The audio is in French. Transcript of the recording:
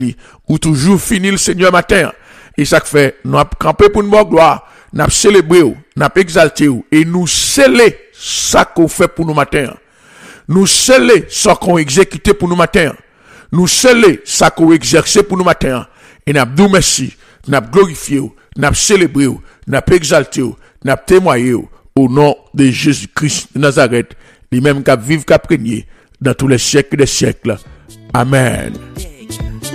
ou toujours fini le Seigneur matin. Et ça fait, nous avons campé pour nous gloire, nous avons célébré, nous avons exalté, et nous scellé ça qu'on fait pour nous matin. Nous scellé ça qu'on exécuté pour nous matin. Nous scellé ça qu'on exercé pour nous matin. Et nous avons dit merci, nous avons glorifié, nous avons célébré, nous avons exalté, nous avons témoigné au nom de Jésus-Christ de Nazareth, lui-même qui vive, qui a régné dans tous les siècles des siècles. Amen.